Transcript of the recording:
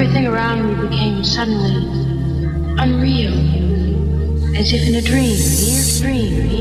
everything around me became suddenly unreal, as if in a dream, near dream,